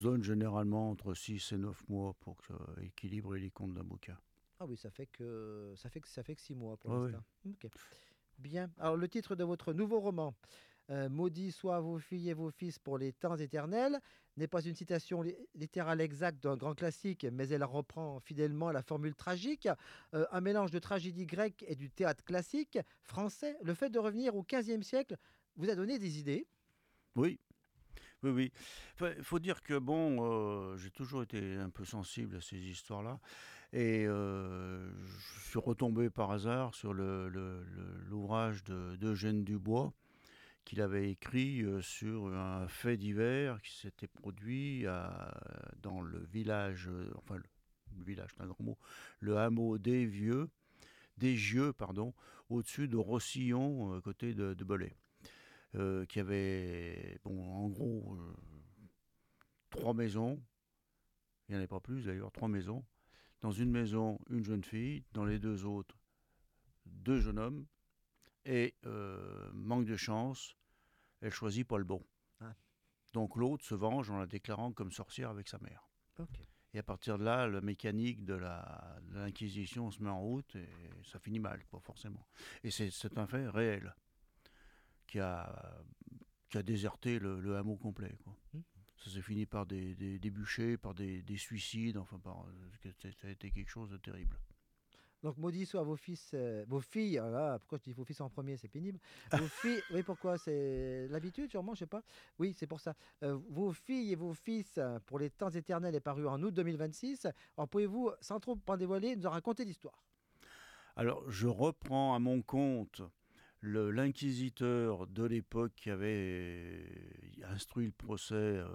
Donne généralement entre 6 et 9 mois pour équilibrer les comptes d'un bouquin. Ah oui, ça fait que 6 mois pour Oui, oui. l'instant. Ok. Bien. Alors, le titre de votre nouveau roman, Maudits soient vos filles et vos fils pour les temps éternels, n'est pas une citation littérale exacte d'un grand classique, mais elle reprend fidèlement la formule tragique, un mélange de tragédie grecque et du théâtre classique français. Le fait de revenir au XVe siècle vous a donné des idées. Oui, oui, oui. Il faut dire que bon, j'ai toujours été un peu sensible à ces histoires-là. Et je suis retombé par hasard sur l'ouvrage d'Eugène Dubois qu'il avait écrit sur un fait divers qui s'était produit dans le village, enfin le village, c'est un grand mot, le hameau des Gieux, pardon, au-dessus de Rossillon, côté de Belay, qui avait, bon, en gros, trois maisons, il n'y en avait pas plus d'ailleurs, trois maisons. Dans une maison, une jeune fille, dans les deux autres, deux jeunes hommes, et manque de chance, elle choisit pas le bon. Ah, Donc l'autre se venge en la déclarant comme sorcière avec sa mère. ok. Et à partir de là, la mécanique de l'Inquisition se met en route et ça finit mal, quoi, forcément. Et c'est un fait réel qui a, qui a déserté le hameau complet, quoi. Hmm. Ça s'est fini par des bûchers, par des suicides, enfin, ça a été quelque chose de terrible. Donc, maudits soient vos fils, vos filles. Ah là, pourquoi je dis vos fils en premier? C'est pénible. Vos filles, oui, pourquoi? C'est l'habitude, sûrement, je sais pas. Oui, c'est pour ça. Vos filles et vos fils, pour les temps éternels, est paru en août 2026. Alors, pouvez-vous, sans trop en dévoiler, nous en raconter l'histoire? Alors, je reprends à mon compte l'inquisiteur de l'époque qui avait instruit le procès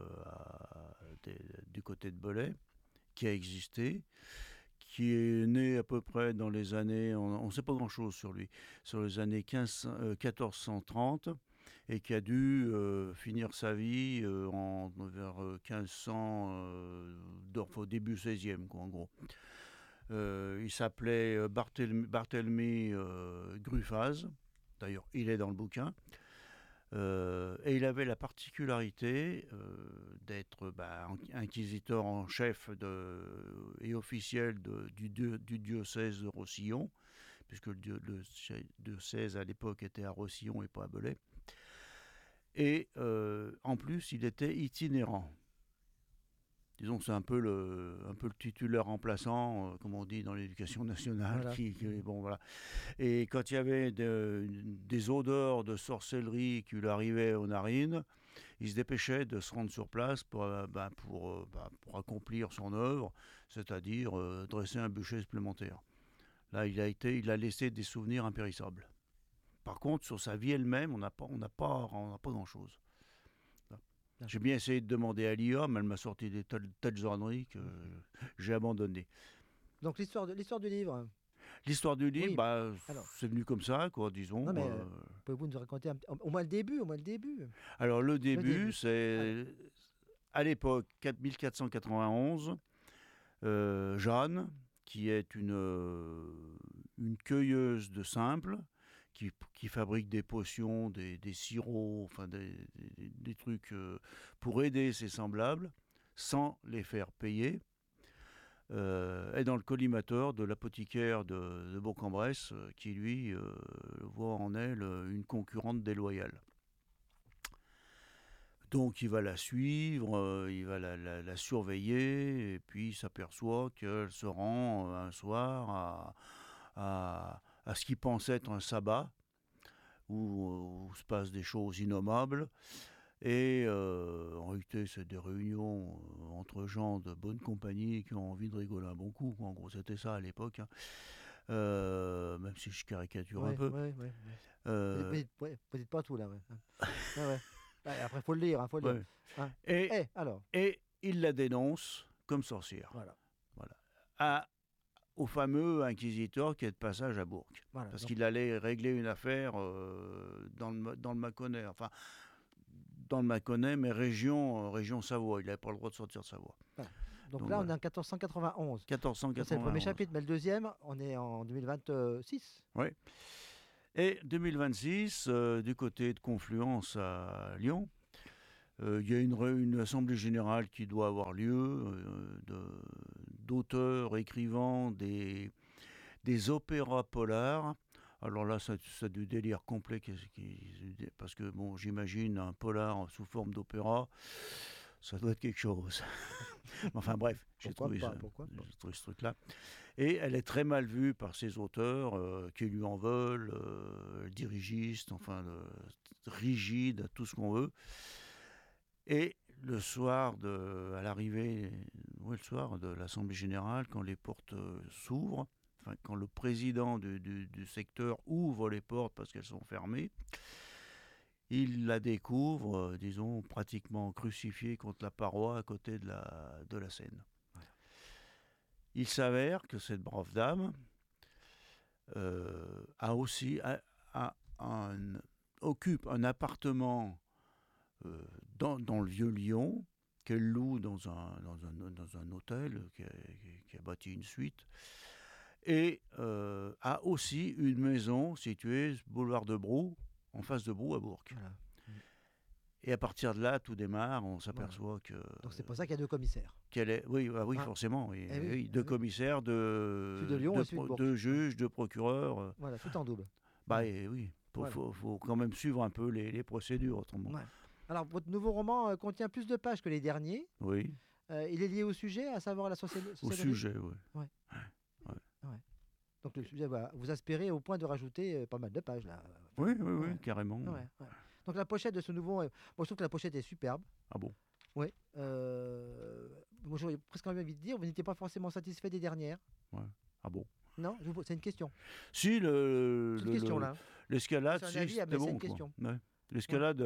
du côté de Belay, qui a existé, qui est né à peu près dans les années, on ne sait pas grand-chose sur lui, sur les années 1430, et qui a dû finir sa vie vers 1500, au début 16e, quoi, en gros. Il s'appelait Barthélemy Gruffaz. D'ailleurs, il est dans le bouquin. Et il avait la particularité d'être inquisiteur en chef et officiel du diocèse de Roussillon, puisque le diocèse à l'époque était à Roussillon et pas à Belay. Et en plus, il était itinérant. Disons que c'est un peu le titulaire remplaçant, comme on dit dans l'éducation nationale. Voilà. Bon, voilà. Et quand il y avait des odeurs de sorcellerie qui lui arrivaient aux narines, il se dépêchait de se rendre sur place pour accomplir son œuvre, c'est-à-dire dresser un bûcher supplémentaire. Là, il a laissé des souvenirs impérissables. Par contre, sur sa vie elle-même, on n'a pas grand-chose. J'ai bien essayé de demander à l'IA, mais elle m'a sorti des telles orneries que j'ai abandonné. Donc, l'histoire du livre. L'histoire du livre, Oui. Alors, c'est venu comme ça, quoi, disons. non, mais pouvez-vous nous raconter au moins le début, au moins le début. Alors, le Le début, début. Alors, c'est à l'époque, 1491, Jeanne, qui est une cueilleuse de simples, qui fabrique des potions, des sirops, enfin des trucs pour aider ses semblables, sans les faire payer, est dans le collimateur de l'apothicaire de Bourg-en-Bresse, qui lui voit en elle une concurrente déloyale. Donc il va la suivre, il va la surveiller, et puis il s'aperçoit qu'elle se rend un soir à ce qu'il pense être un sabbat, où se passent des choses innommables. Et en réalité, c'est des réunions entre gens de bonne compagnie qui ont envie de rigoler un bon coup. En gros, c'était ça à l'époque, hein. Même si je caricature un ouais, peu. ouais, ouais, ouais. Euh, Ouais, vous dites pas tout là, ouais. Ouais, ouais. Ouais, après, faut le lire, hein, faut le lire. ouais. Hein. Et, Alors, et il la dénonce comme sorcière. voilà, Voilà. Au fameux inquisiteur qui est de passage à Bourg. voilà. Parce Donc, qu'il allait régler une affaire dans le Mâconnais. Enfin, dans le Mâconnais, mais région Savoie. Il n'avait pas le droit de sortir de Savoie. voilà. Donc Donc là, on est voilà. en 1491. Ça, c'est le premier 1491. chapitre, mais le deuxième, on est en 2026. Oui. Et 2026, du côté de Confluence à Lyon, Il y a une assemblée générale qui doit avoir lieu d'auteurs écrivant des opéras polars. Alors là, c'est du délire complet, parce que bon, j'imagine un polar sous forme d'opéra, ça doit être quelque chose. Enfin bref, j'ai trouvé ce truc-là. Et elle est très mal vue par ses auteurs, qui lui en veulent, dirigistes, enfin rigides, tout ce qu'on veut. Et le soir à l'arrivée, le soir de l'Assemblée Générale, quand les portes s'ouvrent, enfin, quand le président du secteur ouvre les portes parce qu'elles sont fermées, il la découvre, disons, pratiquement crucifiée contre la paroi à côté de la scène. Ouais. Il s'avère que cette brave dame occupe un appartement dans le Vieux-Lyon, qu'elle loue dans un hôtel qui a bâti une suite, et a aussi une maison située boulevard de Brou, en face de Brou à Bourg. Voilà. Et à partir de là, tout démarre, on s'aperçoit que... Donc c'est pour ça qu'il y a deux commissaires. Oui, forcément. Deux commissaires, deux juges, deux procureurs. Voilà, tout en double. Oui, faut quand même suivre un peu les procédures, autrement. Ouais. Alors, votre nouveau roman contient plus de pages que les derniers. Oui. Il est lié au sujet, à savoir la société. Au sujet, oui. Ouais. Donc, le sujet, vous aspirez au point de rajouter pas mal de pages, là. Oui, carrément. Ouais. Donc, la pochette de ce nouveau... moi, je trouve que la pochette est superbe. Ah bon? Oui. Moi, j'aurais presque envie de dire, vous n'étiez pas forcément satisfait des dernières. Ouais. Ah bon? Non, c'est une question. Si, c'est une question, là. L'escalade, c'était bon. C'est une question. Ouais. L'escalade,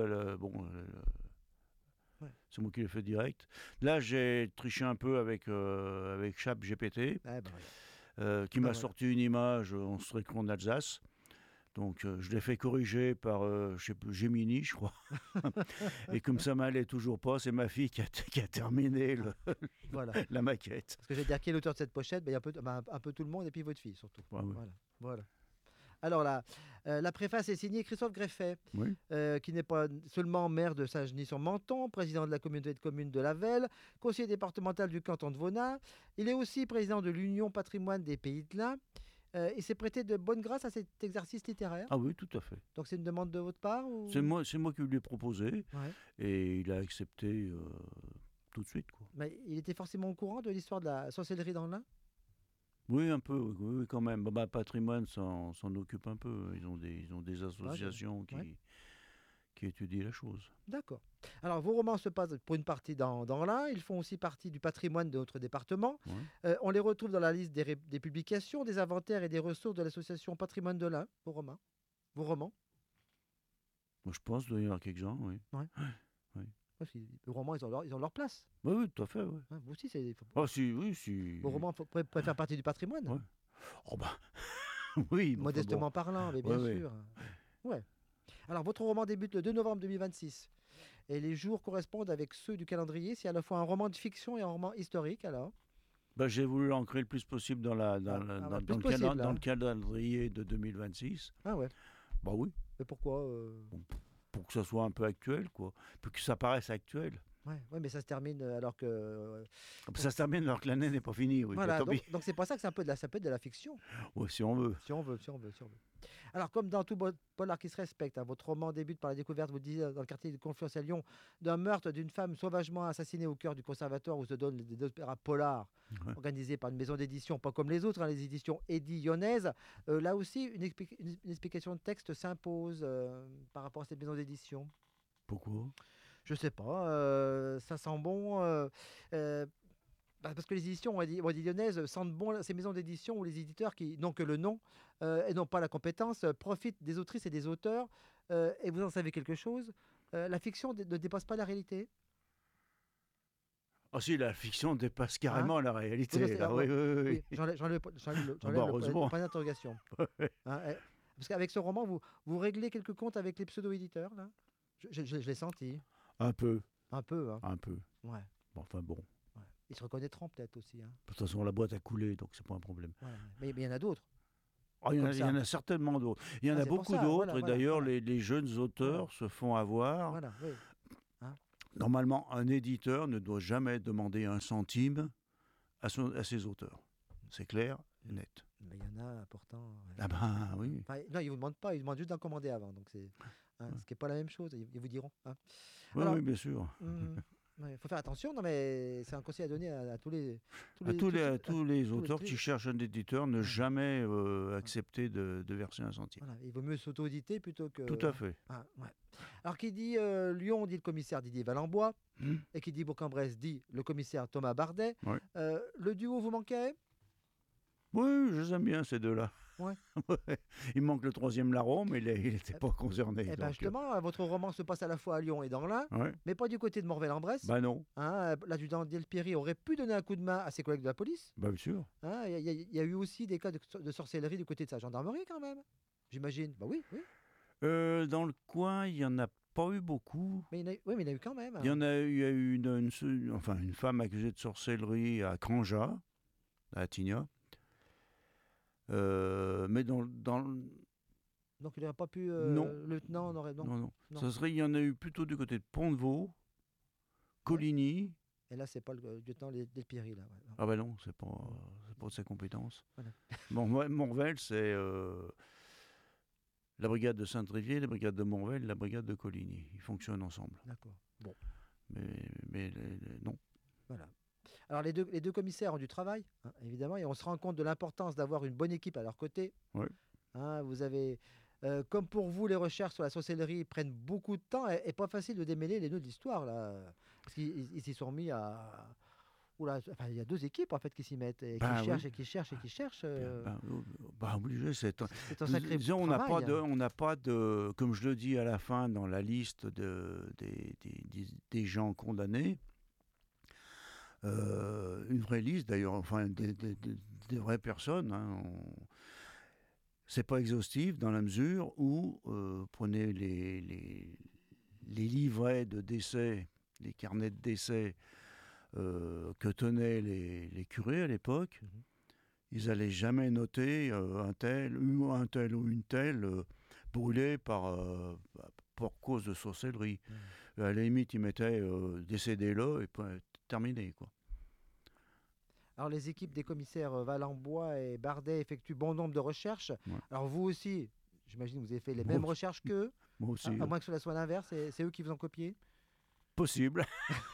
c'est moi qui l'ai fait direct. Là, j'ai triché un peu avec ChatGPT, qui m'a sorti une image en streckon d'Alsace. Donc, je l'ai fait corriger par, je sais plus, Gemini, je crois. Et comme ça m'allait toujours pas, c'est ma fille qui a terminé la maquette. Parce que j'ai dire qui est l'auteur de cette pochette, un peu tout le monde, et puis votre fille surtout. Voilà. Alors la préface est signée Christophe Greffet, qui n'est pas seulement maire de Saint-Genis-sur-Menton, président de la communauté de communes de la Velle, conseiller départemental du canton de Vaunat. Il est aussi président de l'Union patrimoine des Pays de l'Ain. Il s'est prêté de bonne grâce à cet exercice littéraire. Ah oui, tout à fait. Donc c'est une demande de votre part ou... C'est moi qui lui ai proposé, et il a accepté tout de suite. Quoi. Mais il était forcément au courant de l'histoire de la sorcellerie dans l'Ain ? Oui, un peu, oui, quand même. Patrimoine s'en occupe un peu. Ils ont des associations qui étudient la chose. D'accord. Alors, vos romans se passent pour une partie dans l'Ain. Ils font aussi partie du patrimoine de notre département. On les retrouve dans la liste des publications, des inventaires et des ressources de l'association Patrimoine de l'Ain, vos romans. Moi, je pense qu'il doit y en avoir quelques-uns, oui. Oui. Parce que les romans, ils ont leur place. Oui, tout à fait. Oui. Vous aussi, c'est... si. Vos romans pourraient faire partie du patrimoine. Ouais. Oh oui. Modestement parlant, mais bien sûr. Ouais. Alors, votre roman débute le 2 novembre 2026. Et les jours correspondent avec ceux du calendrier. C'est à la fois un roman de fiction et un roman historique, alors. J'ai voulu l'ancrer le plus possible dans le calendrier de 2026. Ah ouais. Oui. Mais pourquoi pour que ça soit un peu actuel, quoi. Pour que ça paraisse actuel. Ouais, mais ça se termine alors que... Ça se termine alors que l'année n'est pas finie, oui. Voilà, donc c'est pour ça que ça peut être de la fiction. Oui, si on veut. Si on veut. Alors, comme dans tout polar qui se respecte, votre roman débute par la découverte, vous disiez, dans le quartier de Confluence à Lyon, d'un meurtre d'une femme sauvagement assassinée au cœur du conservatoire où se donnent des opéras polars organisés par une maison d'édition, pas comme les autres, les éditions Eddy lyonnaises. Là aussi, une explication de texte s'impose par rapport à cette maison d'édition. Pourquoi ? Je sais pas, ça sent bon... parce que les éditions Eddy lyonnaises sentent bon ces maisons d'édition où les éditeurs qui n'ont que le nom et n'ont pas la compétence profitent des autrices et des auteurs. Et vous en savez quelque chose, la fiction ne dépasse pas la réalité. Ah si, la fiction dépasse carrément la réalité. Oui. J'enlève le point d'interrogation. Parce qu'avec ce roman, vous réglez quelques comptes avec les pseudo-éditeurs, là. Je l'ai senti. Un peu. Un peu. Ouais. Enfin bon. Ouais. Ils se reconnaîtront peut-être aussi. De toute façon, la boîte a coulé, donc c'est pas un problème. Mais il y en a d'autres. Il y en a certainement d'autres. Il y en a beaucoup d'autres. Et d'ailleurs, les jeunes auteurs se font avoir Normalement, un éditeur ne doit jamais demander un centime à ses auteurs. C'est clair et net. Mais il y en a pourtant. Ah ben oui. Enfin, non, ils ne vous demandent pas, ils demandent juste d'en commander avant. Donc c'est ce qui n'est pas la même chose. Ils vous diront. Hein. Oui, Alors, oui, bien sûr. Il faut faire attention, non, mais c'est un conseil à donner à tous les, Tous les auteurs tous les- qui cherchent un éditeur, ne jamais accepter de verser un centime. Voilà, il vaut mieux s'auto-éditer plutôt que. Tout à fait. Ah, ouais. Alors, qui dit Lyon dit le commissaire Didier Valenbois, Hmm. et qui dit Bourg-en-Bresse dit le commissaire Thomas Bardet. Ouais. Le duo vous manquait? Oui, je les aime bien ces deux-là. Ouais. Ouais. Il manque le troisième larron, mais il n'était pas concerné. Eh ben donc, justement, votre roman se passe à la fois à Lyon et dans l'Ain, ouais. mais pas du côté de Morvel-en-Bresse. Bah non, L'adjudant Delpierry aurait pu donner un coup de main à ses collègues de la police. bah bien sûr. Il y a eu aussi des cas de sorcellerie du côté de sa gendarmerie quand même, j'imagine. Bah oui, oui. Dans le coin, il n'y en a pas eu beaucoup. Mais oui, mais il y en a eu quand même. Il y en a eu, il y a eu une femme accusée de sorcellerie à Cranja, à Attigna. Mais Donc il n'aurait pas pu. Non. Le lieutenant n'aurait. non. Non. Ça serait, il y en a eu plutôt du côté de Pont-de-Vaux, Coligny. Et là, c'est pas le lieutenant Delpierry là. Ouais, non. Ah ben non, c'est pas de ses compétences. Voilà. Bon, Morvel, c'est la brigade de Saint-Trévier, la brigade de Morvel, la brigade de Coligny. Ils fonctionnent ensemble. D'accord. Bon. Mais non. Voilà. Alors les deux commissaires ont du travail, hein, évidemment, et on se rend compte de l'importance d'avoir une bonne équipe à leur côté. Oui. Hein, vous avez, comme pour vous, les recherches sur la sorcellerie prennent beaucoup de temps et pas facile de démêler les nœuds de l'histoire là, parce qu'ils s'y sont mis à. Oula, enfin, il y a deux équipes en fait qui s'y mettent et Ben qui cherchent oui. et qui cherchent et qui cherchent. Obligé, c'est C'est un sacré disons, travail. on n'a pas de, comme je le dis à la fin dans la liste des gens condamnés, une vraie liste d'ailleurs, enfin des vraies personnes. Hein, c'est pas exhaustif dans la mesure où prenez les livrets de décès, les carnets de décès que tenaient les curés à l'époque. Mhm. Ils n'allaient jamais noter un tel ou une telle brûlé pour cause de sorcellerie. À la limite, ils mettaient décédé là et puis terminé, quoi. Alors les équipes des commissaires Valenbois et Bardet effectuent bon nombre de recherches. Ouais. Alors vous aussi, j'imagine que vous avez fait les Moi mêmes aussi. recherches qu'eux, Moi aussi, à moins que cela soit l'inverse, c'est eux qui vous ont copié. possible.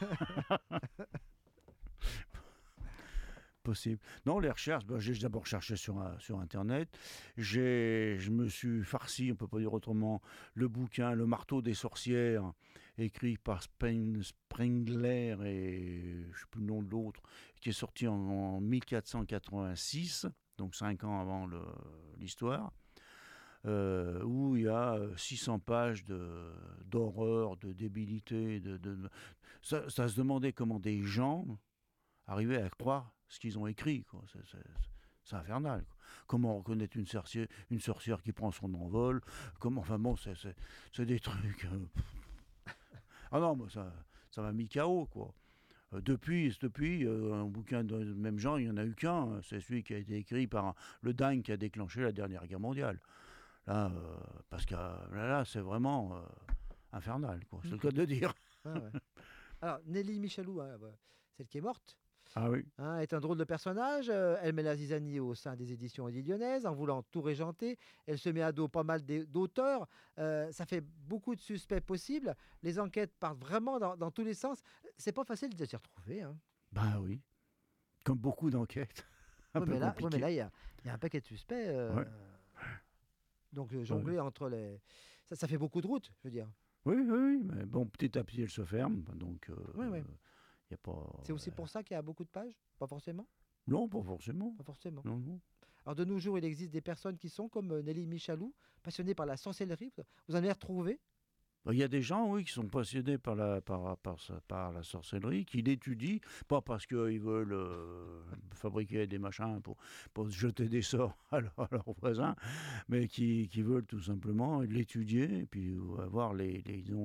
Possible. Non, les recherches, j'ai d'abord cherché sur Internet. Je me suis farci, on ne peut pas dire autrement, le bouquin Le marteau des sorcières, écrit par Spengler et je ne sais plus le nom de l'autre, qui est sorti en 1486, donc 5 ans avant l'histoire, où il y a 600 pages d'horreur, de débilité. Ça se demandait comment des gens arrivaient à croire ce qu'ils ont écrit, quoi. C'est infernal, quoi. Comment reconnaître une sorcière qui prend son envol, enfin bon, c'est des trucs. Ah non, mais ça m'a mis KO, quoi. Depuis, un bouquin de même genre, il n'y en a eu qu'un. C'est celui qui a été écrit par le dingue qui a déclenché la dernière guerre mondiale. Là, parce que là, c'est vraiment infernal, quoi. C'est le cas de dire. Ah ouais. Alors Nelly Michalou, celle qui est morte, Ah oui. est un drôle de personnage. Elle met la zizanie au sein des éditions Odile Lyonnaises en voulant tout régenter. Elle se met à dos pas mal d'auteurs. Ça fait beaucoup de suspects possibles. Les enquêtes partent vraiment dans tous les sens. C'est pas facile de s'y retrouver. Hein. Ben oui. Comme beaucoup d'enquêtes. Un peu Mais là, compliqué. il y a un paquet de suspects. Ouais. Donc jongler entre les. Ça fait beaucoup de route, je veux dire. Oui, mais bon, petit à petit, elle se ferme, donc Oui. y a pas... C'est aussi pour ça qu'il y a beaucoup de pages? Pas forcément? Non, pas forcément. Pas forcément. Non. Alors de nos jours, il existe des personnes qui sont comme Nelly Michalou, passionnées par la sorcellerie. Vous en avez retrouvé? Il y a des gens, oui, qui sont passionnés par la sorcellerie, qui l'étudient, pas parce qu'ils veulent fabriquer des machins pour jeter des sorts à leurs voisins, mais qui veulent tout simplement l'étudier et puis voir les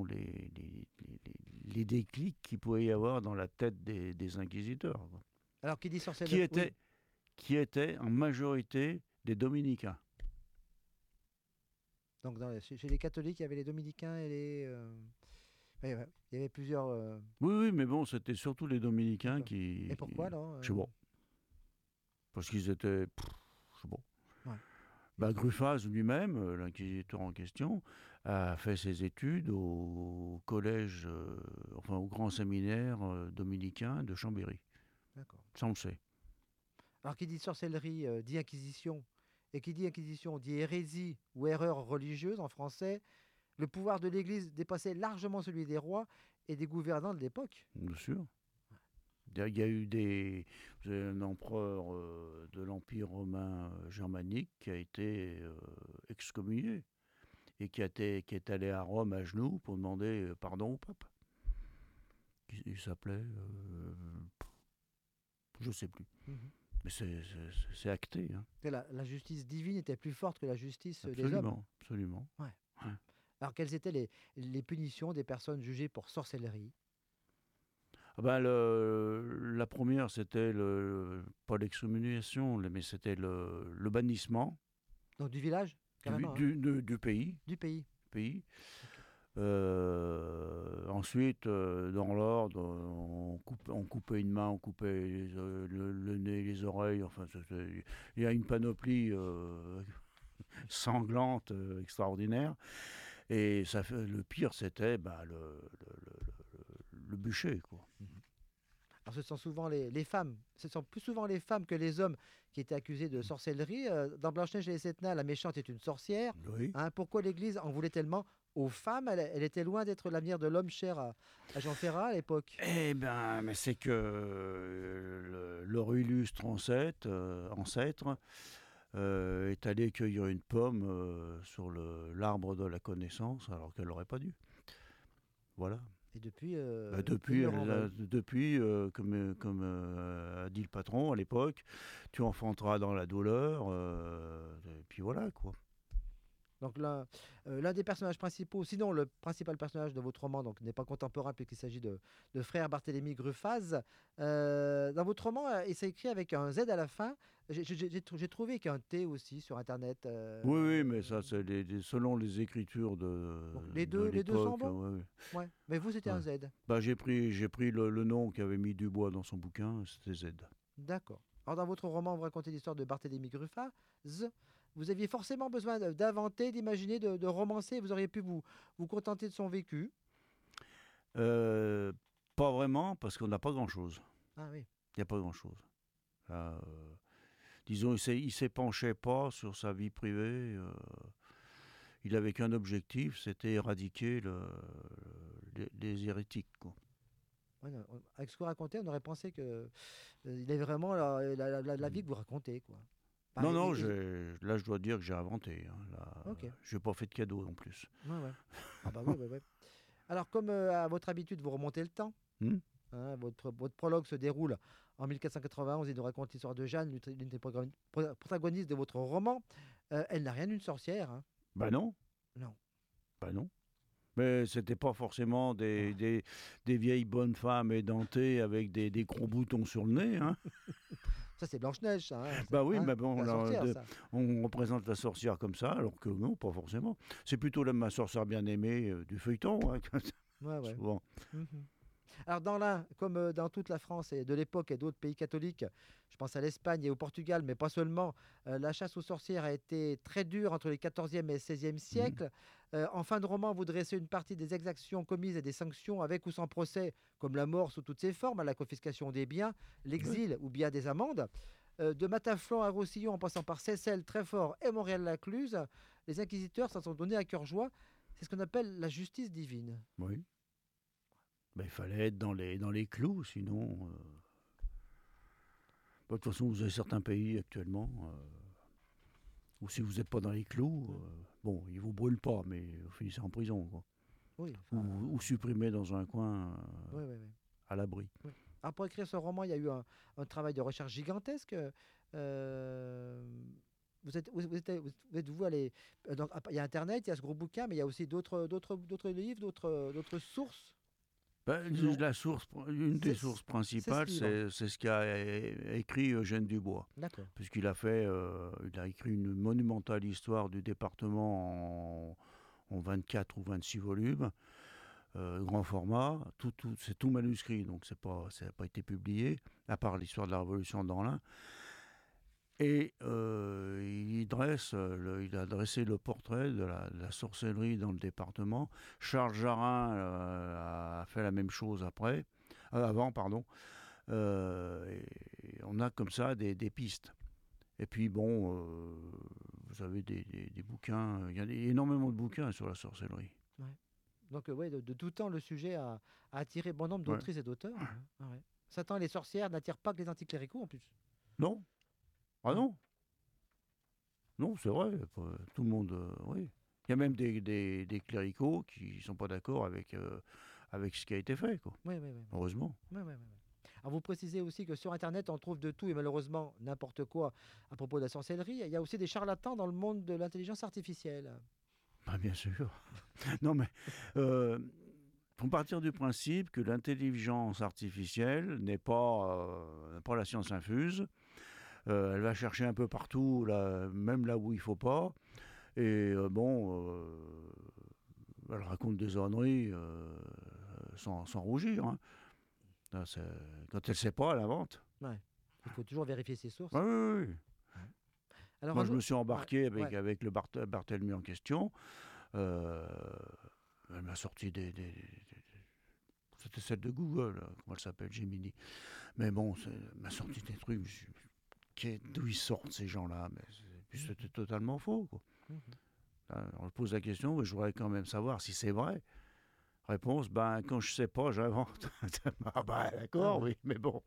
déclics qu'il pouvait y avoir dans la tête des inquisiteurs, quoi. Alors qui dit sorcellerie? Qui étaient en majorité des dominicains. Donc chez les catholiques, il y avait les dominicains et Oui, ouais. Il y avait plusieurs. Oui, oui, mais bon, c'était surtout les Dominicains D'accord. qui... Et pourquoi alors Je sais pas, parce qu'ils étaient... Je sais pas. Ouais. Bah, Gruffaz lui-même, l'inquisiteur en question, a fait ses études au collège, enfin au grand séminaire dominicain de Chambéry. D'accord. Ça, on le sait. Alors, qui dit sorcellerie dit inquisition. Et qui dit inquisition dit hérésie ou erreur religieuse en français. Le pouvoir de l'Église dépassait largement celui des rois et des gouvernants de l'époque. Bien sûr. Il y a eu vous avez un empereur de l'Empire romain germanique qui a été excommunié et qui est allé à Rome à genoux pour demander pardon au pape. Il s'appelait, je ne sais plus, Mhm. mais c'est acté. Hein. Et la justice divine était plus forte que la justice des hommes. Absolument, absolument. Ouais. Ouais. Alors, quelles étaient les punitions des personnes jugées pour sorcellerie? Ah ben, la première, c'était pas l'excommunication, mais c'était le bannissement Donc, du village, carrément, hein, du pays. du pays. pays. Ok. Ensuite, dans l'ordre, on coupait une main, on coupait le nez, les oreilles. Enfin, il y a une panoplie sanglante, extraordinaire. Et le pire, c'était le bûcher, quoi. Alors, ce sont souvent les femmes, ce sont plus souvent les femmes que les hommes qui étaient accusés de sorcellerie. Dans Blanche-Neige et les Sept Nains, la méchante est une sorcière. Oui. Hein, pourquoi l'Église en voulait tellement aux femmes? Elle était loin d'être l'avenir de l'homme cher à Jean Ferrat à l'époque. Eh ben, mais c'est que leur illustre ancêtre est allé cueillir une pomme sur l'arbre de la connaissance, alors qu'elle n'aurait pas dû. Voilà. Et depuis, Bah, ils depuis, le renvoient. comme a dit le patron à l'époque, tu enfanteras dans la douleur, et puis voilà quoi. Donc l'un des personnages principaux, sinon le principal personnage de votre roman, donc n'est pas contemporain puisqu'il s'agit de frère Barthélemy Gruffaz. Dans votre roman, il s'est écrit avec un Z à la fin. J'ai trouvé qu'un T aussi sur Internet. Oui, oui, mais ça, c'est selon les écritures Donc de les deux sont l'époque. bons. Ouais, ouais. Ouais. Mais vous, c'était Ouais. un Z. Bah, j'ai pris le nom qu'avait mis Dubois dans son bouquin, c'était Z. D'accord. Alors dans votre roman, vous racontez l'histoire de Barthélemy Gruffaz. Vous aviez forcément besoin d'inventer, d'imaginer, de romancer. Vous auriez pu vous contenter de son vécu. Euh, Pas vraiment, parce qu'on n'a pas grand-chose. Ah oui. Il n'y a pas grand-chose. Là, disons, il s'épanchait pas sur sa vie privée. Il avait qu'un objectif, c'était éradiquer les hérétiques, quoi. Ouais, non, avec ce que vous racontez, on aurait pensé que il avait vraiment la vie que vous racontez, quoi. Bah, Non, non, là je dois dire que j'ai inventé. Hein, là, ok. je n'ai pas fait de cadeau en plus. Ouais, ouais. Ah bah oui, ouais, ouais. Alors, comme à votre habitude, vous remontez le temps. Hmm. Hein, votre prologue se déroule en 1491 et nous raconte l'histoire de Jeanne, l'une des protagonistes de votre roman. Elle n'a rien d'une sorcière. Hein. Bah non, Non. bah non. Mais c'était pas forcément Ah. des vieilles bonnes femmes édentées avec des gros boutons sur le nez. Hein. Ça, c'est Blanche-Neige, ça. Hein, Bah oui, hein, mais bon, la sorcière, ça. on représente la sorcière comme ça, alors que non, pas forcément. C'est plutôt ma sorcière bien-aimée du feuilleton, hein, Ouais, ouais. souvent. Mhm. Alors dans l'un, comme dans toute la France et de l'époque et d'autres pays catholiques, je pense à l'Espagne et au Portugal, mais pas seulement, la chasse aux sorcières a été très dure entre les 14e et 16e Mhm. siècles. En fin de roman, vous dressez une partie des exactions commises et des sanctions avec ou sans procès, comme la mort sous toutes ses formes, à la confiscation des biens, Ouais. l'exil ou bien des amendes. De Matinflon à Roussillon, en passant par Seyssel, Treffort et Montréal-Lacluse, les inquisiteurs s'en sont donnés à cœur joie. C'est ce qu'on appelle la justice divine. Oui. Ben, il fallait être dans les clous, sinon. De toute façon, vous avez certains pays actuellement où si vous n'êtes pas dans les clous, bon, ils vous brûlent pas, mais vous finissez en prison, quoi. Oui, Ou, enfin, ou supprimés dans un coin oui, oui, oui. à l'abri. Oui. Alors pour écrire ce roman, il y a eu un travail de recherche gigantesque. Euh, vous êtes vous allé donc, il y a Internet, il y a ce gros bouquin, mais il y a aussi d'autres livres, d'autres sources Ben, qui vous ont. une des C'est sources c'est ce principales, livre. c'est ce qu'a écrit Eugène Dubois, D'accord. puisqu'il il a écrit une monumentale histoire du département en 24 ou 26 volumes. grand format, c'est tout manuscrit, donc ça n'a pas été publié, à part l'histoire de la Révolution dans l'Ain. Et il a dressé le portrait de la sorcellerie dans le département. Charles Jarin a fait la même chose avant, pardon. Et on a comme ça des pistes. Et puis bon, vous avez des bouquins, il y a énormément de bouquins sur la sorcellerie. Ouais. Donc, ouais, de tout temps, le sujet a attiré bon nombre Ouais. d'autrices et d'auteurs. Hein. Ah ouais. Satan et les sorcières n'attirent pas que les anticléricaux en plus. Non? Ah non? Non, c'est vrai. Tout le monde, oui. Il y a même des cléricaux qui ne sont pas d'accord avec ce qui a été fait, quoi. Oui, oui, oui. Heureusement. Ouais, ouais, ouais, ouais. Alors, vous précisez aussi que sur Internet, on trouve de tout et malheureusement n'importe quoi à propos de la sorcellerie. Il y a aussi des charlatans dans le monde de l'intelligence artificielle. Bah, bien sûr. Non, mais faut partir du principe que l'intelligence artificielle n'est pas la science infuse. Elle va chercher un peu partout, là, même là où il ne faut pas. Et elle raconte des âneries sans rougir. Hein. Là, quand elle ne sait pas, elle invente. Ouais. Il faut toujours vérifier ses sources. Oui, oui, oui. Alors, Moi, je me suis embarqué ouais. avec le Barthélemy en question. Elle m'a sorti c'était celle de Google, comment elle s'appelle, Gemini. Mais bon, elle m'a sorti des trucs. D'où ils sortent ces gens-là? Puis c'était totalement faux, quoi. On pose la question, je voudrais quand même savoir si c'est vrai. Réponse, quand je sais pas, j'invente. Ah d'accord, oui, mais bon.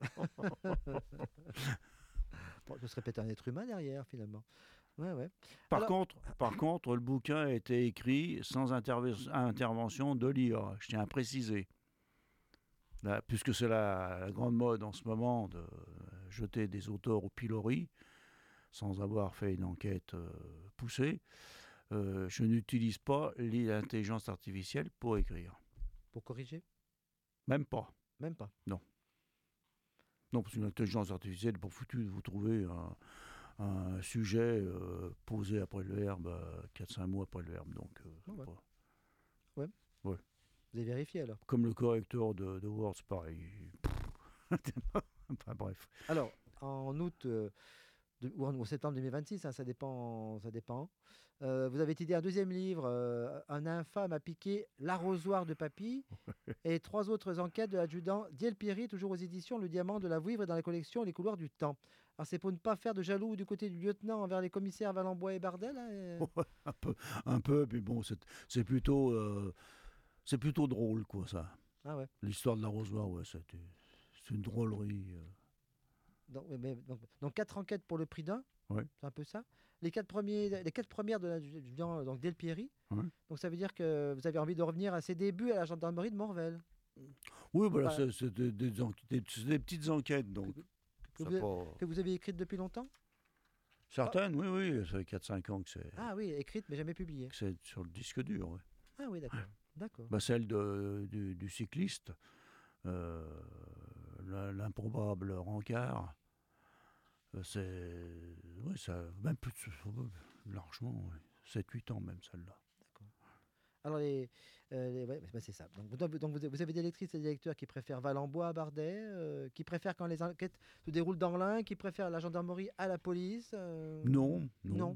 Bon, ce serait peut-être un être humain derrière, finalement. Ouais, ouais. Par contre, le bouquin a été écrit sans intervention de l'IA. Je tiens à préciser. Là, puisque c'est la grande mode en ce moment de jeter des auteurs au pilori sans avoir fait une enquête poussée, je n'utilise pas l'intelligence artificielle pour écrire. Pour corriger? Même pas. Même pas. Non. Non, parce qu'une intelligence artificielle n'est pas foutue de vous trouver un sujet posé après le verbe, 4-5 mots après le verbe. Donc, ouais. pas... Ouais. Ouais. Vous avez vérifié alors? Comme le correcteur de Word, c'est pareil. Enfin, bref. Alors, en août ou en septembre 2026, hein, ça dépend. Vous avez étudié un deuxième livre, Un infâme a piqué l'arrosoir de Papy, et 3 autres enquêtes de l'adjudant Diel Piry, toujours aux éditions Le Diamant de la Vouivre dans la collection Les couloirs du temps. Alors, c'est pour ne pas faire de jaloux du côté du lieutenant envers les commissaires Valenbois et Bardel. Hein, Un peu, mais bon, c'est plutôt drôle, quoi, ça. Ah ouais. L'histoire de l'arrosoir, ouais, c'est une drôlerie. Donc 4 enquêtes pour le prix d'un, Ouais. c'est un peu ça. Les 4 premières de l'adjudant donc Del Pieri. Ouais. Donc ça veut dire que vous avez envie de revenir à ses débuts à la gendarmerie de Morvel. Oui, voilà, Bah, c'est des petites enquêtes, donc. que vous avez écrites depuis longtemps? Certaines, oui, ça fait 4-5 ans que c'est. Ah oui, écrites mais jamais publiées. Que c'est sur le disque dur, ouais. Ah oui, d'accord. D'accord. Celle du cycliste, l'improbable rencard, ça, même plus largement, ouais, 7-8 ans même, celle-là. D'accord. Alors, c'est ça. Donc vous avez des lectrices et des lecteurs qui préfèrent Valenbois à Bardet, qui préfèrent quand les enquêtes se déroulent dans l'Ain, qui préfèrent la gendarmerie à la police. Non.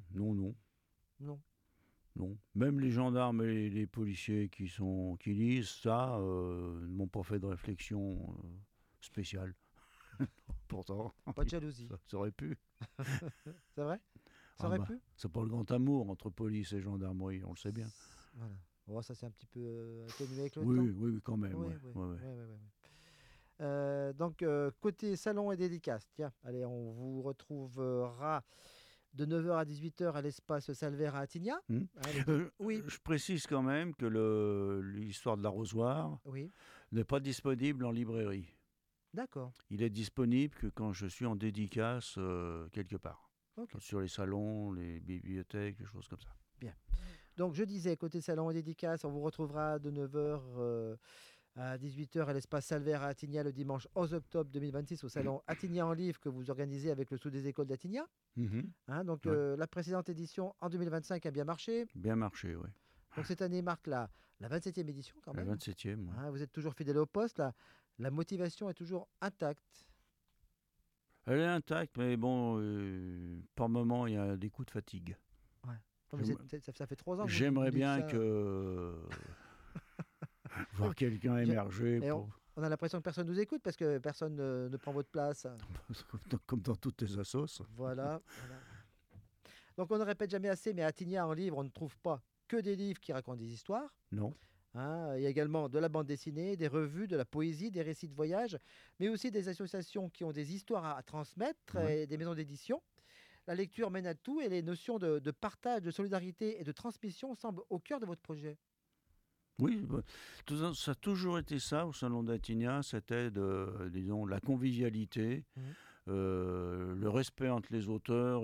Non. Même les gendarmes et les policiers qui lisent ça ne m'ont pas fait de réflexion spéciale. Pourtant. Pas de jalousie. Ça aurait pu. C'est vrai? Ça aurait pu? C'est pas le grand amour entre police et gendarmerie, on le sait bien. Voilà. Bon, ça c'est un petit peu atténué avec le temps. Oui, quand même. Oui. Donc, côté salon et dédicace, tiens, allez, on vous retrouvera de 9h à 18h à l'espace Salvaire à Attigna. Oui. Je précise quand même que l'histoire de l'arrosoir n'est pas disponible en librairie. D'accord. Il est disponible que quand je suis en dédicace quelque part. Okay. Sur les salons, les bibliothèques, des choses comme ça. Bien. Donc, je disais, côté salon et dédicace, on vous retrouvera de 9h à 18h à l'espace Salvaire à Attigna le dimanche 11 octobre 2026 au salon Attigna en livre que vous organisez avec le Sous des écoles d'Attigna. Donc, la précédente édition en 2025 a bien marché. Bien marché, oui. Donc cette année marque la 27e édition quand La même. 27e. Ouais. Hein, vous êtes toujours fidèle au poste, la motivation est toujours intacte. Elle est intacte, mais bon, par moment, il y a des coups de fatigue. Ouais. Non, mais J'aime- ça fait 3 ans que vous J'aimerais dites bien ça. que Oui, voir quelqu'un j'ai- émerger et pour... on a l'impression que personne nous écoute parce que personne ne prend votre place. comme dans toutes les assos. Voilà. Donc on ne répète jamais assez, mais à Tigna, en livre, on ne trouve pas que des livres qui racontent des histoires. Non. Hein. Il y a également de la bande dessinée, des revues, de la poésie, des récits de voyage, mais aussi des associations qui ont des histoires à transmettre Ouais. et des maisons d'édition. La lecture mène à tout et les notions de partage, de solidarité et de transmission semblent au cœur de votre projet. Oui, ça a toujours été ça au Salon d'Attigna, c'était disons, la convivialité, Mhm. le respect entre les auteurs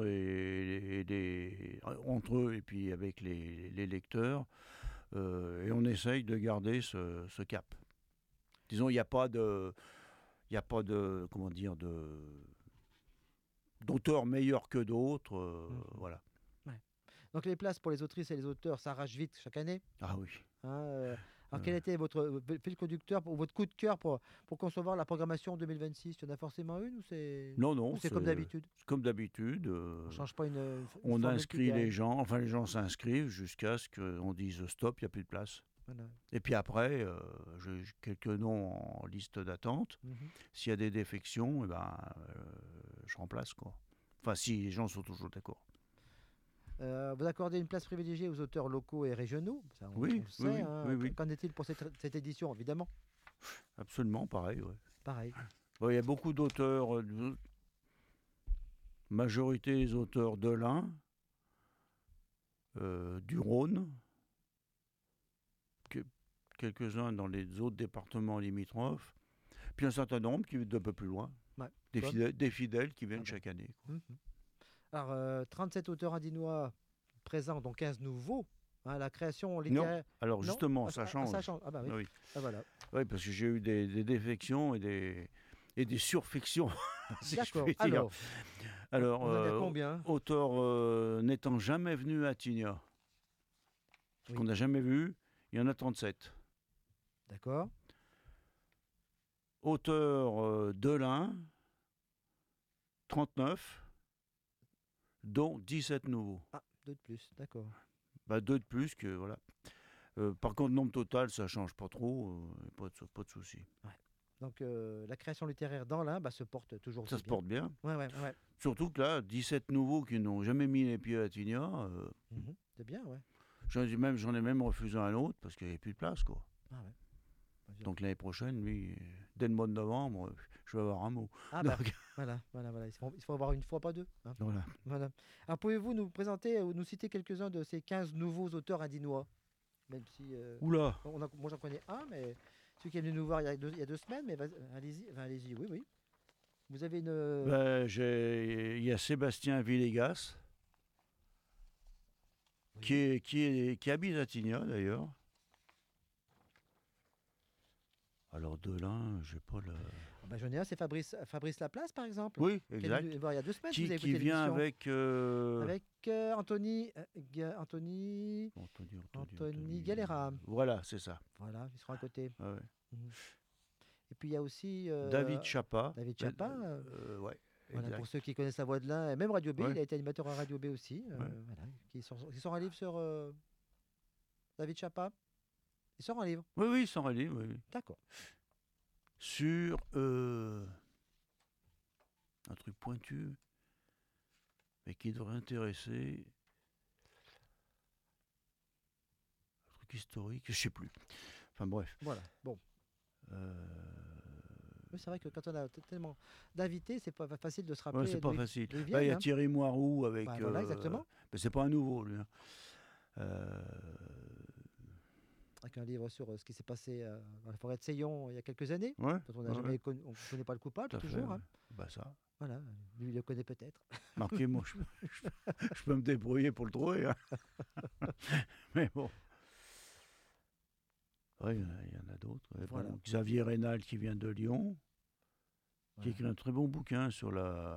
entre eux et puis avec les lecteurs, et on essaye de garder ce cap. Disons, il n'y a pas de, comment dire, d'auteurs meilleurs que d'autres, Mhm. voilà. Ouais. Donc les places pour les autrices et les auteurs s'arrachent vite chaque année. Ah oui. Hein, alors Euh, quel était votre fil conducteur ou votre coup de cœur pour concevoir la programmation 2026? Il y en a forcément une non, non, ou c'est comme d'habitude? c'est comme d'habitude. On ne change pas une On formule inscrit pérenne. les gens, enfin les gens s'inscrivent jusqu'à ce qu'on dise stop, il n'y a plus de place. Voilà. Et puis après, j'ai quelques noms en liste d'attente. Mhm. S'il y a des défections, eh ben, je remplace quoi. Enfin, si les gens sont toujours d'accord. Vous accordez une place privilégiée aux auteurs locaux et régionaux, ça on Oui, le oui, sait. oui, Hein. oui, oui, Qu'en est-il pour cette édition? Évidemment, absolument pareil. Ouais. pareil. Ouais, il y a beaucoup d'auteurs, majorité des auteurs de l'Ain, du Rhône, quelques-uns dans les autres départements limitrophes, puis un certain nombre qui viennent d'un peu plus loin, Ouais, des fidèles qui viennent Ah bon. chaque année. Quoi. Mhm. Alors, 37 auteurs indinois présents, dont 15 nouveaux. Hein, la création Non, littéraire. alors Non. justement, ça change. Ça change. Ah bah oui. Oui. Ah, voilà. Oui, parce que j'ai eu des défections et des surfections, si je D'accord. puis dire. Alors, Alors, on en est à combien? auteur n'étant jamais venu à Tigna, Oui. qu'on n'a jamais vu, il y en a 37. D'accord. Auteur de l'Ain, 39, dont 17 nouveaux. Ah, 2 de plus. D'accord. Bah, 2 de plus que, voilà. Par contre, nombre total, ça change pas trop, pas de souci. Ouais. Donc, la création littéraire dans l'Ain se porte toujours Ça aussi se bien. porte bien. Ouais. Surtout que là, 17 nouveaux qui n'ont jamais mis les pieds à Tigna, Mhm. C'est bien, ouais. j'en ai même refusé un autre parce qu'il n'y avait plus de place, quoi. Ah ouais. Vas-y. Donc l'année prochaine, lui, dès le mois de novembre, je vais avoir un mot. Ah bah, Donc, voilà. Il faut avoir une fois, pas deux. Hein. voilà. Voilà. Alors, pouvez-vous nous présenter ou nous citer quelques-uns de ces 15 nouveaux auteurs indinois? Même si Oula, moi j'en connais un, mais celui qui est venu nous voir il y a 2 semaines, mais allez-y, oui. Vous avez une. ben, il y a Sébastien Villegas, Oui. qui habite à Tigna d'ailleurs. Alors de l'un, j'ai pas le... Ah bah, j'en ai un, c'est Fabrice Laplace, par exemple, Oui, qui est exact. venu nous voir il y a 2 semaines. Si vous avez Qui écouté vient l'émission. avec... Avec Anthony Galera. Voilà, c'est ça. Voilà, ils seront à côté. Ah ouais. Mhm. Et puis il y a aussi David Chapa. David Chapa. Ouais, Voilà, exact. pour ceux qui connaissent la voix de l'un, et même Radio B, Ouais. il a été animateur à Radio B aussi. Ouais. Voilà, qui sort un livre sur David Chapa. Il sort un livre. Oui, sans relire, oui. D'accord. Sur un truc pointu, mais qui devrait intéresser... Un truc historique, je sais plus. Enfin bref. Voilà. Bon. Euh, Oui, c'est vrai que quand on a tellement d'invités, c'est pas facile de se Ouais, rappeler c'est pas facile. d'où ils Bah, il y viennent. a Hein. Thierry Moirou avec... Bah, voilà, exactement. mais c'est pas un nouveau, lui. Hein. Euh, Avec un livre sur ce qui s'est passé dans la forêt de Seillon il y a quelques années. ouais, Dont on n'a ouais, jamais on ne connaît pas le coupable, tout à fait, toujours. ouais. Hein. Bah ça. Voilà, lui, il le connaît peut-être. Marqué, moi, je peux me débrouiller pour le trouver. Hein. Mais bon. Ouais, il y en a d'autres. Ouais, Voilà. bon, Xavier Rénal qui vient de Lyon, qui Voilà. écrit un très bon bouquin sur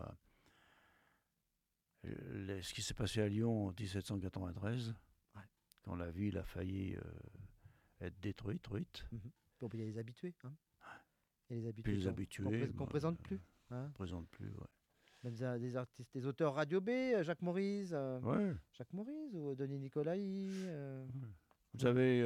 ce qui s'est passé à Lyon en 1793. Ouais. quand la ville a failli être détruite. Mhm. Bon, il y a les habitués. Hein. Il y a les Puis habitués les habitués, qu'on présente plus. Hein. ne présentent plus. Ouais. Même des artistes, des auteurs Radio B, Jacques Maurice, Ouais. Jacques Maurice ou Denis Nicolai. Vous avez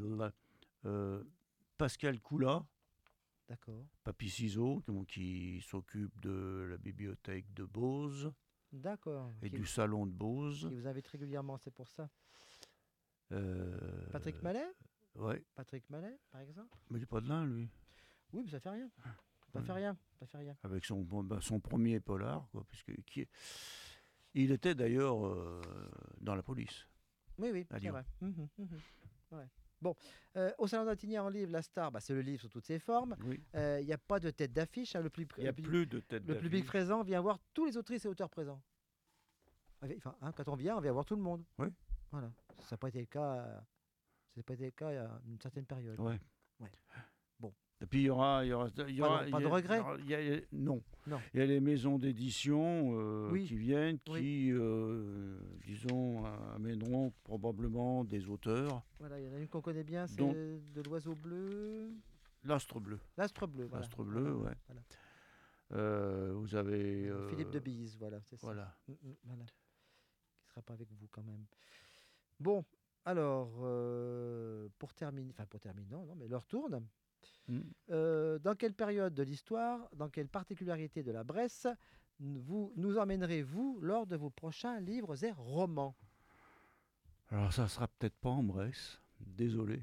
Pascal Coula, D'accord. Papy Ciseaux, qui s'occupe de la bibliothèque de Beauce D'accord. et du salon de Beauce. Qui vous invite régulièrement, c'est pour ça. Patrick Euh, Mallet ouais, Patrick Mallet, par exemple. mais il n'est pas de là, lui. Oui, mais ça fait rien. Ça Ouais. fait rien. Ça fait rien. Avec son premier polar, quoi, il était d'ailleurs dans la police. Oui, À c'est Lyon. vrai. Ouais. Bon, au Salon d'Attigny en livre, la star, c'est le livre sous toutes ses formes. Oui. Il n'y a pas de tête d'affiche. Hein, Il n'y a plus de tête le public d'affiche. présent vient voir tous les autrices et auteurs présents. Enfin, quand on vient voir tout le monde. Oui. Voilà. Ça n'a pas été le cas. Ça n'a pas été le cas il y a une certaine période. Ouais. Ouais. Bon. Et puis il y aura Pas de regret. Non. Non. Il y a les maisons d'édition Oui. qui viennent, Oui. qui, disons, amèneront probablement des auteurs. Voilà, il y en a une qu'on connaît bien, c'est Donc- de l'oiseau bleu. L'Astre bleu. L'astre bleu. Voilà. L'Astre bleu, ouais. Voilà. Vous avez. Philippe de Bise, voilà, c'est ça. Voilà. Voilà. Qui ne sera pas avec vous quand même. Bon, alors, pour terminer, non, mais l'heure tourne. Mm. Dans quelle période de l'histoire, dans quelle particularité de la Bresse vous nous emmènerez-vous lors de vos prochains livres et romans? Alors ça sera peut-être pas en Bresse, désolé.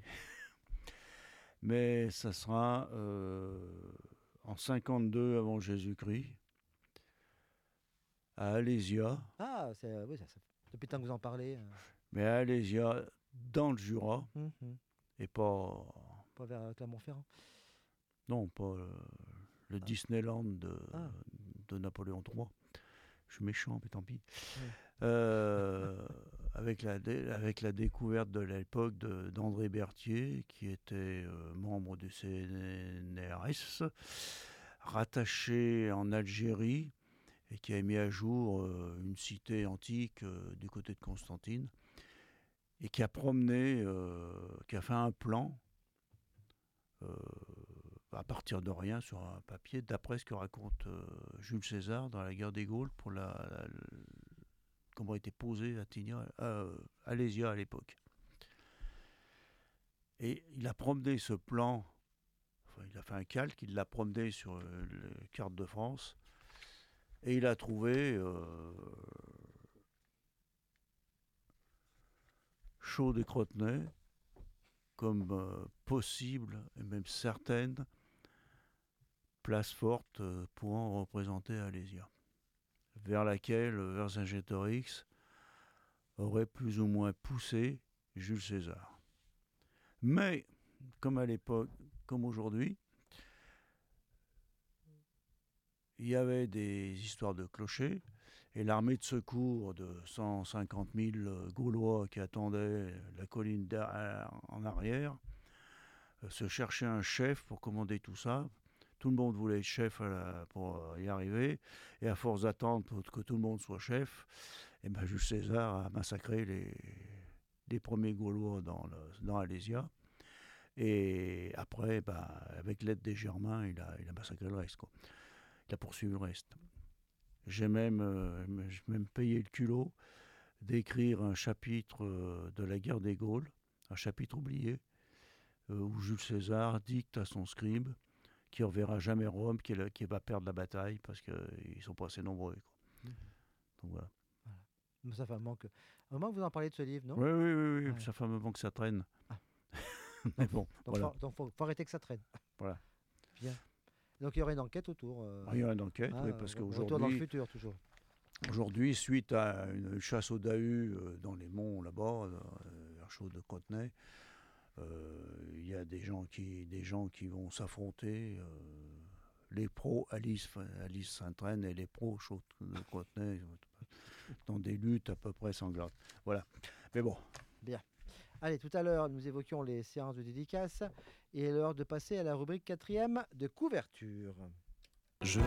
Mais ça sera en 52 avant Jésus-Christ, à Alésia. Ah, oui, depuis le temps que vous en parlez. Mais à Alésia, dans le Jura, et pas... Pas vers Clermont-Ferrand. Non, pas le Disneyland de Napoléon III. Je suis méchant, mais tant pis. Oui. Avec la découverte de l'époque d'André Berthier, qui était membre du CNRS, rattaché en Algérie, et qui a mis à jour une cité antique du côté de Constantine, et qui a promené, qui a fait un plan à partir de rien sur un papier, d'après ce que raconte Jules César dans la guerre des Gaules, pour comment était posé Alésia à l'époque. Et il a promené ce plan, il a fait un calque, il l'a promené sur les cartes de France, et il a trouvé Chaude et Crotenay comme possible, et même certaine, place forte pouvant représenter Alésia, vers laquelle Vercingétorix aurait plus ou moins poussé Jules César. Mais, comme à l'époque, comme aujourd'hui, il y avait des histoires de clochers, et l'armée de secours de 150 000 Gaulois qui attendaient la colline en arrière se cherchait un chef pour commander tout ça. Tout le monde voulait être chef pour y arriver, et à force d'attendre que tout le monde soit chef, et ben Jules César a massacré les premiers Gaulois dans Alésia, et après, avec l'aide des Germains, il a massacré le reste, quoi. Il a poursuivi le reste. J'ai même payé le culot d'écrire un chapitre de la guerre des Gaules, un chapitre oublié, où Jules César dicte à son scribe qui ne reverra jamais Rome, qui va perdre la bataille parce qu'ils ne sont pas assez nombreux, quoi. Donc voilà. Mais ça fait un manque. Au moment que vous en parlez de ce livre, non? Oui, Ouais. ça fait un moment que ça traîne. Ah. Mais bon, Donc, voilà. faut arrêter que ça traîne. Voilà. Bien. Donc il y aurait une enquête autour. Il y a une enquête, oui, parce Retour dans le qu'aujourd'hui, futur, toujours. suite à une chasse au Dahu dans les monts là-bas, vers Chaude de Crotenay, il y a des gens qui vont s'affronter, les pros Alice Saint-Traine et les pros Chaude de Crotenay, dans des luttes à peu près sanglantes. Voilà. Mais bon. Bien. Allez, tout à l'heure, nous évoquions les séances de dédicaces, et l'heure de passer à la rubrique 4e de couverture.